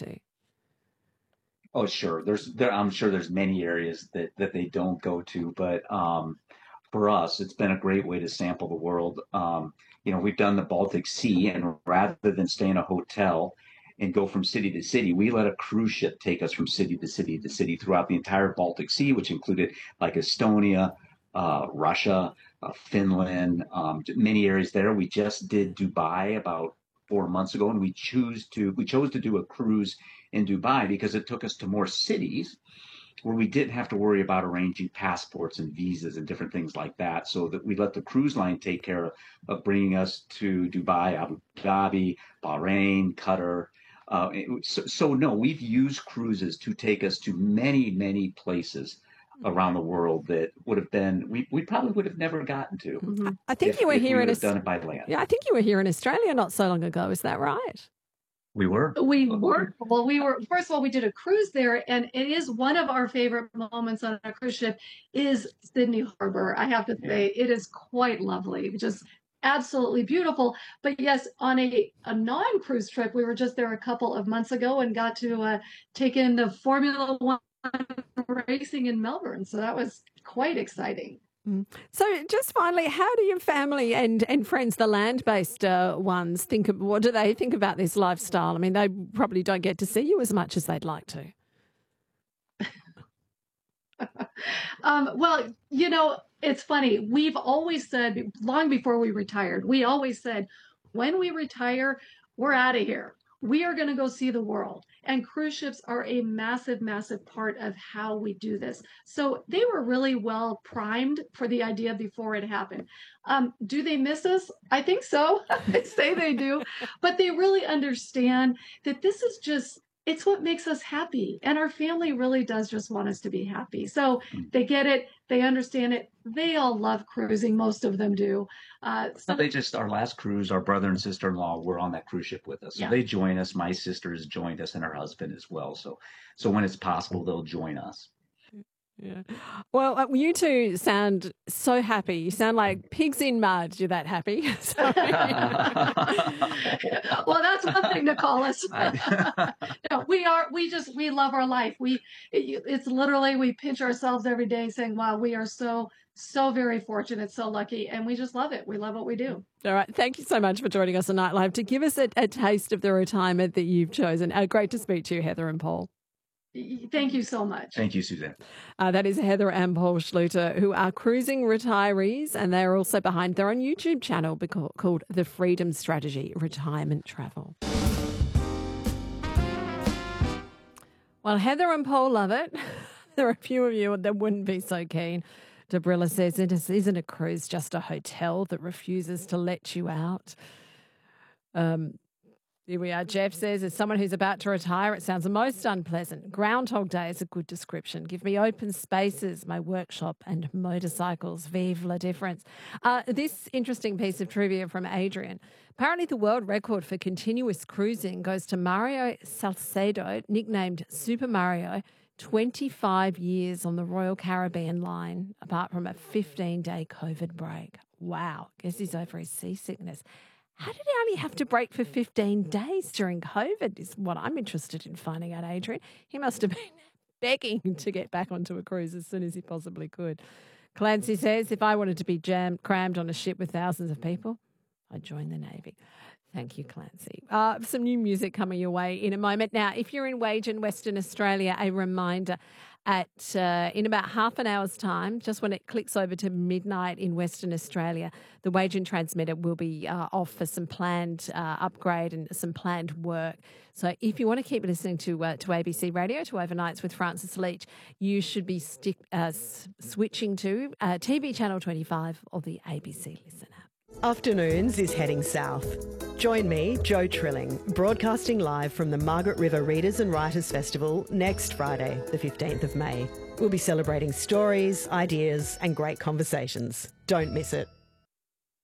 to? Oh, sure. I'm sure there's many areas that they don't go to, but for us, it's been a great way to sample the world. We've done the Baltic Sea, and rather than stay in a hotel and go from city to city, we let a cruise ship take us from city to city to city throughout the entire Baltic Sea, which included like Estonia, Russia, Finland, many areas there. We just did Dubai about 4 months ago, and we chose to do a cruise in Dubai because it took us to more cities where we didn't have to worry about arranging passports and visas and different things like that. So that we let the cruise line take care of bringing us to Dubai, Abu Dhabi, Bahrain, Qatar. So no, we've used cruises to take us to many, many places around the world that would have been, we probably would have never gotten to I think you were if we here would in have done it by land. Yeah, I think you were here in Australia not so long ago. Is that right? We were. We were. Well, first of all, we did a cruise there, and it is one of our favorite moments on a cruise ship is Sydney Harbor. I have to say, it is quite lovely, just absolutely beautiful. But yes, on a non-cruise trip, we were just there a couple of months ago and got to take in the Formula One racing in Melbourne. So that was quite exciting. So just finally, how do your family and friends, the land-based ones, what do they think about this lifestyle? I mean, they probably don't get to see you as much as they'd like to. Well, it's funny. We've always said, long before we retired, we always said, when we retire, we're out of here. We are going to go see the world. And cruise ships are a massive, massive part of how we do this. So they were really well primed for the idea before it happened. Do they miss us? I think so. I'd say they do. But they really understand that this is it's what makes us happy. And our family really does just want us to be happy. So they get it. They understand it. They all love cruising. Most of them do. Our last cruise, our brother and sister-in-law were on that cruise ship with us. So they join us. My sister has joined us and her husband as well. So when it's possible, they'll join us. Yeah. Well, you two sound so happy. You sound like pigs in mud. You're that happy. Well, that's one thing to call us. No, we love our life. It's literally, we pinch ourselves every day saying, wow, we are so very fortunate, so lucky, and we just love it. We love what we do. All right. Thank you so much for joining us on Night Live to give us a taste of the retirement that you've chosen. Great to speak to you, Heather and Paul. Thank you so much. Thank you, Suzanne. That is Heather and Paul Schluter, who are cruising retirees, and they're also behind their own YouTube channel called The Freedom Strategy Retirement Travel. Well, Heather and Paul love it. There are a few of you that wouldn't be so keen. Debrilla says, isn't a cruise just a hotel that refuses to let you out? Here we are. Jeff says, as someone who's about to retire, it sounds most unpleasant. Groundhog Day is a good description. Give me open spaces, my workshop and motorcycles. Vive la difference. This interesting piece of trivia from Adrian. Apparently the world record for continuous cruising goes to Mario Salcedo, nicknamed Super Mario, 25 years on the Royal Caribbean line, apart from a 15-day COVID break. Wow. Guess he's over his seasickness. How did he only have to break for 15 days during COVID is what I'm interested in finding out, Adrian. He must have been begging to get back onto a cruise as soon as he possibly could. Clancy says, if I wanted to be crammed on a ship with thousands of people, I'd join the Navy. Thank you, Clancy. Some new music coming your way in a moment. Now, if you're in Wagen, Western Australia, a reminder in about half an hour's time, just when it clicks over to midnight in Western Australia, the Wagen transmitter will be off for some planned upgrade and some planned work. So if you want to keep listening to ABC Radio, to Overnights with Francis Leach, you should be switching to TV Channel 25 or the ABC Listen app. Afternoons is heading south. Join me, Jo Trilling, broadcasting live from the Margaret River Readers and Writers Festival next Friday, the 15th of May. We'll be celebrating stories, ideas and great conversations. Don't miss it.